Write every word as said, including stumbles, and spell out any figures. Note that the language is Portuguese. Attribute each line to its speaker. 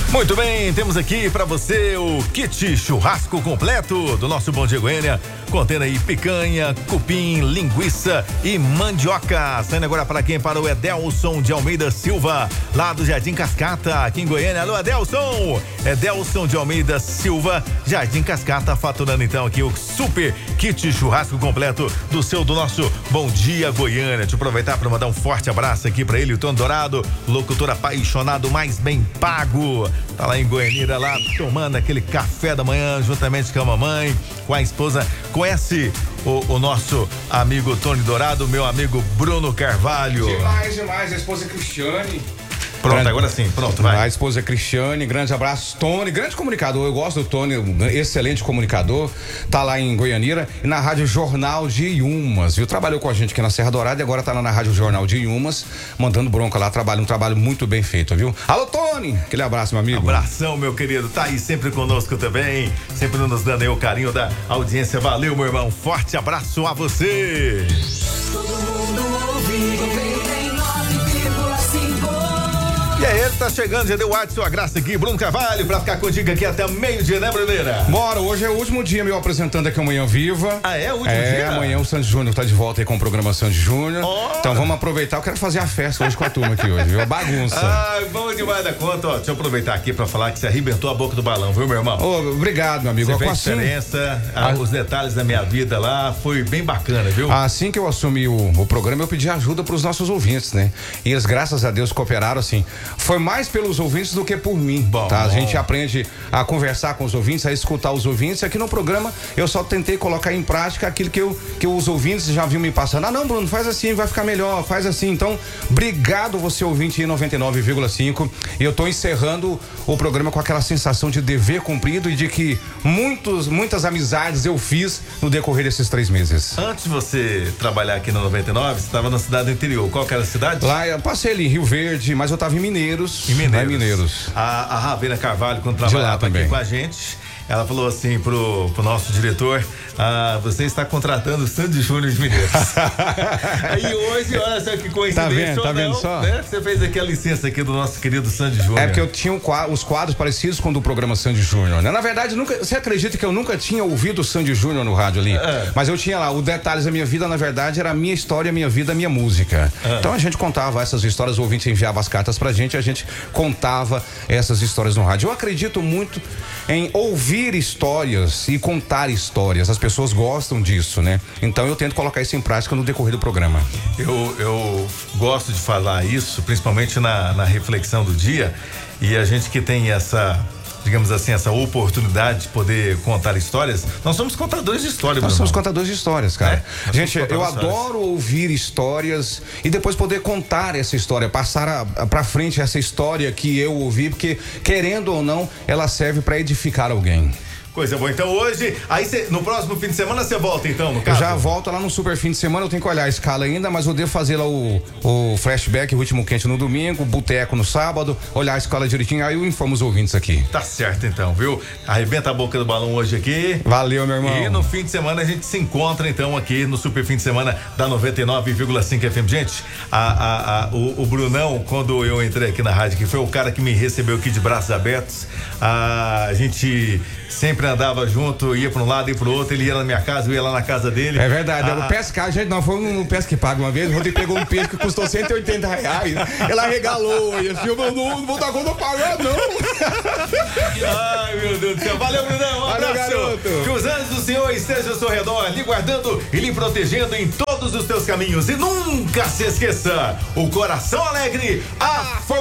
Speaker 1: Muito bem, temos aqui pra você o kit churrasco completo do nosso Bom Dia Goiânia, contendo aí picanha, cupim, linguiça e mandioca. Saindo agora para quem? Para o Edelson de Almeida Silva, lá do Jardim Cascata, aqui em Goiânia. Alô, Edelson! Edelson de Almeida Silva, Jardim Cascata, faturando então aqui o super kit churrasco completo do seu, do nosso Bom Dia Goiânia. Deixa eu aproveitar para mandar um forte abraço aqui para ele, o Tony Dourado, locutor apaixonado, mais bem pago. Tá lá em Goianira, lá tomando aquele café da manhã juntamente com a mamãe, com a esposa. Conhece o, o nosso amigo Tony Dourado, meu amigo Bruno Carvalho?
Speaker 2: Demais, demais. A esposa Cristiane.
Speaker 1: Pronto,
Speaker 2: grande,
Speaker 1: agora sim, pronto, vai.
Speaker 2: A esposa Cristiane, grande abraço. Tony, grande comunicador, eu gosto do Tony, excelente comunicador, tá lá em Goianira e na Rádio Jornal de Iumas, viu? Trabalhou com a gente aqui na Serra Dourada e agora tá lá na Rádio Jornal de Iumas, mandando bronca lá, trabalha um trabalho muito bem feito, viu? Alô, Tony, aquele abraço, meu amigo.
Speaker 1: Abração, meu querido, tá aí sempre conosco também, sempre nos dando aí o carinho da audiência. Valeu, meu irmão, forte abraço a você.
Speaker 3: Todo mundo ouve.
Speaker 1: E aí, ele tá chegando, já deu o ar de sua graça aqui, Bruno Carvalho, pra ficar contigo aqui até meio-dia, né, Bruneira?
Speaker 2: Bora, hoje é o último dia meu apresentando aqui o Manhã Viva.
Speaker 1: Ah, é? O último
Speaker 2: é,
Speaker 1: dia?
Speaker 2: É, amanhã o Sandy Júnior tá de volta aí com o programa Sandy Júnior.
Speaker 1: Oh.
Speaker 2: Então vamos aproveitar, eu quero fazer a festa hoje com a turma aqui hoje, viu? Bagunça.
Speaker 1: Ah, bom demais da conta, ó, deixa eu aproveitar aqui pra falar que você arrebentou a boca do balão, viu, meu irmão?
Speaker 2: Oh, obrigado, meu amigo.
Speaker 1: Você fez
Speaker 2: assim,
Speaker 1: diferença,
Speaker 2: a...
Speaker 1: os detalhes da minha vida lá, foi bem bacana, viu?
Speaker 2: Assim que eu assumi o, o programa, eu pedi ajuda pros nossos ouvintes, né? E eles, graças a Deus, cooperaram, assim, foi mais pelo os ouvintes do que por mim, bom, tá? A gente aprende a conversar com os ouvintes, a escutar os ouvintes. Aqui no programa eu só tentei colocar em prática aquilo que, eu, que os ouvintes já vinham me passando. Ah, não, Bruno, faz assim, vai ficar melhor, faz assim. Então, obrigado você ouvinte aí noventa e nove vírgula cinco. E eu tô encerrando o programa com aquela sensação de dever cumprido e de que muitos, muitas amizades eu fiz no decorrer desses três meses.
Speaker 1: Antes de você trabalhar aqui no noventa e nove, você estava na cidade do interior. Qual que era a cidade?
Speaker 2: Lá, eu passei ali em Rio Verde, mas eu tava em Mineiros.
Speaker 1: Em Mineiros.
Speaker 2: Mineiros.
Speaker 1: A, a Ravena Carvalho, quando trabalhava aqui com a gente, ela falou assim pro, pro nosso diretor: ah, você está contratando o Sandy Júnior de Mineiros. Aí hoje, olha só que coincidência.
Speaker 2: Tá vendo, tá vendo
Speaker 1: não,
Speaker 2: só?
Speaker 1: Né? Você fez aqui a licença aqui do nosso querido Sandy Júnior.
Speaker 2: É porque eu tinha um quadro, os quadros parecidos com o do programa Sandy Júnior, né? Na verdade, nunca, você acredita que eu nunca tinha ouvido o Sandy Júnior no rádio ali? É. Mas eu tinha lá, o Detalhes da Minha Vida, na verdade, era a minha história, a minha vida, a minha música. É. Então a gente contava essas histórias, o ouvinte enviava as cartas pra gente, a gente contava essas histórias no rádio. Eu acredito muito em ouvir histórias e contar histórias. As pessoas gostam disso, né? Então eu tento colocar isso em prática no decorrer do programa.
Speaker 1: Eu, eu gosto de falar isso, principalmente na, na reflexão do dia, e a gente que tem essa, digamos assim, essa oportunidade de poder contar histórias, nós somos contadores de histórias.
Speaker 2: Nós somos contadores de histórias, cara. É? Gente, eu adoro ouvir histórias e depois poder contar essa história, passar a, a, pra frente essa história que eu ouvi, porque querendo ou não, ela serve para edificar alguém.
Speaker 1: Coisa boa. Então hoje, aí cê, no próximo fim de semana você volta então, no caso?
Speaker 2: Eu já volto lá no super fim de semana, eu tenho que olhar a escala ainda, mas eu devo fazer lá o, o flashback, o ritmo quente no domingo, boteco no sábado, olhar a escala direitinho, aí eu informo os ouvintes aqui.
Speaker 1: Tá certo então, viu? Arrebenta a boca do balão hoje aqui.
Speaker 2: Valeu, meu irmão.
Speaker 1: E no fim de semana a gente se encontra então aqui no super fim de semana da noventa e nove vírgula cinco F M. Gente, a, a, a, o, o Brunão, quando eu entrei aqui na rádio, que foi o cara que me recebeu aqui de braços abertos, a, a gente sempre andava junto, ia pra um lado e pro outro, ele ia na minha casa, eu ia lá na casa dele.
Speaker 2: É verdade,
Speaker 1: ah,
Speaker 2: o pescar, gente, nós fomos no pesca que paga uma vez, o Rodrigo pegou um peixe que custou cento e oitenta reais, ele arregalou, e assim, eu não, não vou dar conta pagar, não.
Speaker 1: Ai, meu Deus do céu, valeu, Brunão, um
Speaker 2: valeu,
Speaker 1: abraço.
Speaker 2: garoto.
Speaker 1: Que os anjos do Senhor estejam ao seu redor, lhe guardando e lhe protegendo em todos os teus caminhos, e nunca se esqueça, o coração alegre, a